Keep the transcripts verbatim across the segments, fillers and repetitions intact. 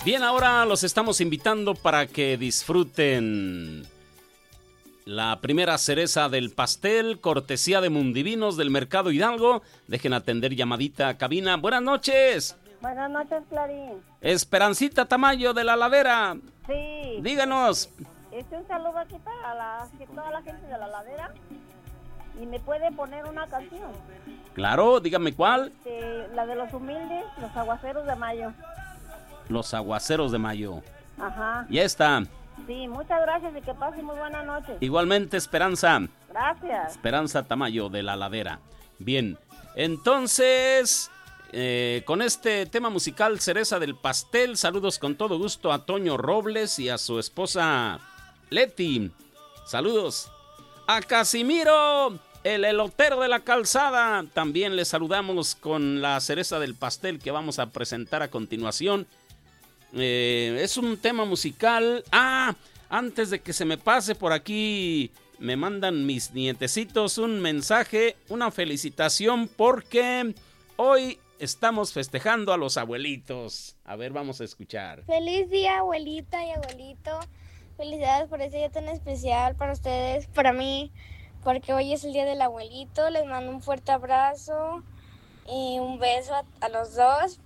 Bien, ahora los estamos invitando para que disfruten la primera cereza del pastel, cortesía de Mundivinos del Mercado Hidalgo. Dejen atender llamadita a cabina. Buenas noches. Buenas noches, Clarín. Esperancita Tamayo de la Ladera. Sí. Díganos. Este un saludo aquí para la, toda la gente de la Ladera. ¿Y me puede poner una canción? Claro, dígame cuál. Este, la de los humildes, los aguaceros de mayo. Los aguaceros de mayo. Ajá. Ya está. Sí, muchas gracias y que pasen muy buena noche. Igualmente, Esperanza. Gracias. Esperanza Tamayo de la Ladera. Bien, entonces, eh, con este tema musical, Cereza del Pastel, saludos con todo gusto a Toño Robles y a su esposa Leti. Saludos a Casimiro, el elotero de la calzada. También le saludamos con la cereza del pastel que vamos a presentar a continuación. Eh, es un tema musical. Ah, antes de que se me pase, por aquí me mandan mis nietecitos un mensaje, una felicitación, porque hoy estamos festejando a los abuelitos. A ver, vamos a escuchar. Feliz día, abuelita y abuelito. Felicidades por este día tan especial para ustedes, para mí, porque hoy es el día del abuelito. Les mando un fuerte abrazo y un beso a, a los dos.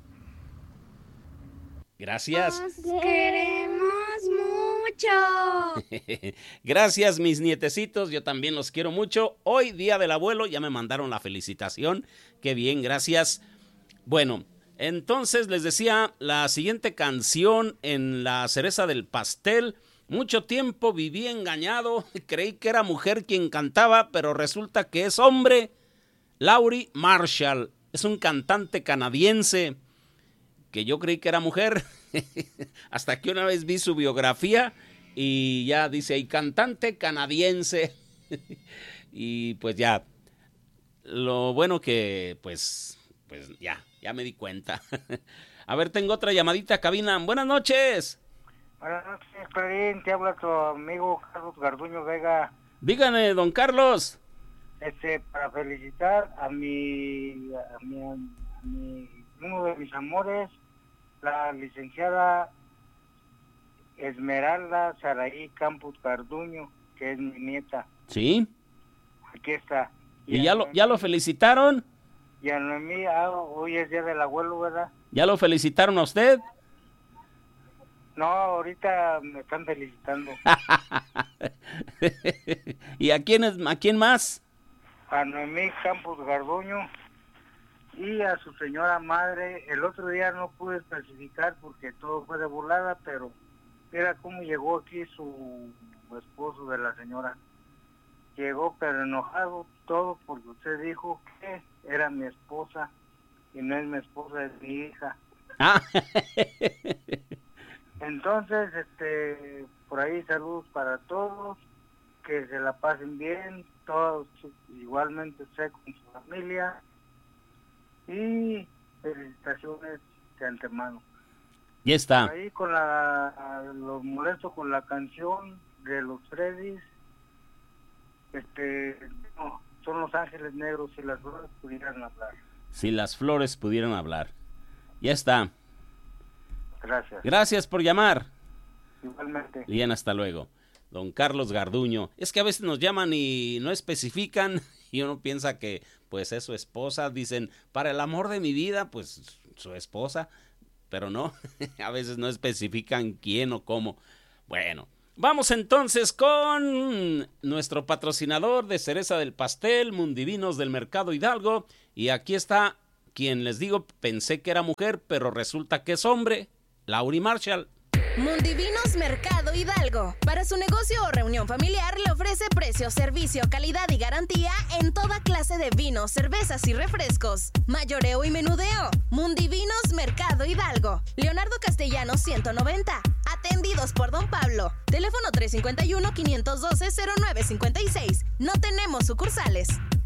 Gracias. Nos queremos mucho. Gracias, mis nietecitos. Yo también los quiero mucho. Hoy, día del abuelo, ya me mandaron la felicitación. Qué bien, gracias. Bueno, entonces les decía, la siguiente canción en la cereza del pastel. Mucho tiempo viví engañado. Creí que era mujer quien cantaba, pero resulta que es hombre. Laurie Marshall es un cantante canadiense que yo creí que era mujer, hasta que una vez vi su biografía y ya dice, y cantante canadiense, y pues ya, lo bueno que, pues, pues ya, ya me di cuenta. A ver, tengo otra llamadita, cabina. Buenas noches. Buenas noches, Clarín, te habla tu amigo Carlos Garduño Vega. Dígame, don Carlos. Este, para felicitar a mi, a mi, a mi uno de mis amores, la licenciada Esmeralda Saraí Campos Garduño, que es mi nieta. ¿Sí? Aquí está. ¿Y, ¿Y ya, lo, ya lo felicitaron? Y a Noemí, ah, hoy es día del abuelo, ¿verdad? ¿Ya lo felicitaron a usted? No, ahorita me están felicitando. ¿Y a quién, es, a quién más? A Noemí Campos Garduño y a su señora madre. El otro día no pude especificar porque todo fue de volada, pero mira cómo llegó aquí su esposo de la señora. Llegó pero enojado todo porque usted dijo que era mi esposa y no es mi esposa, es mi hija. Ah. Entonces, este, por ahí saludos para todos, que se la pasen bien, todos igualmente usted con su familia. Y felicitaciones de antemano. Ya está. Ahí con la, los molesto con la canción de los Freddys. Este, no, son Los Ángeles Negros, si las flores pudieran hablar. Si las flores pudieran hablar. Ya está. Gracias. Gracias por llamar. Igualmente. Bien, hasta luego. Don Carlos Garduño. Es que a veces nos llaman y no especifican y uno piensa que pues es su esposa. Dicen, para el amor de mi vida, pues su esposa. Pero no, a veces no especifican quién o cómo. Bueno, vamos entonces con nuestro patrocinador de cereza del pastel, Mundivinos del Mercado Hidalgo. Y aquí está quien les digo, pensé que era mujer, pero resulta que es hombre, Laurie Marshall. Mundivinos Mercado Hidalgo. Para su negocio o reunión familiar le ofrece precio, servicio, calidad y garantía en toda clase de vinos, cervezas y refrescos. Mayoreo y menudeo. Mundivinos Mercado Hidalgo. Leonardo Castellanos ciento noventa. Atendidos por Don Pablo. Teléfono tres cinco uno, cinco uno dos, cero nueve cinco seis. No tenemos sucursales.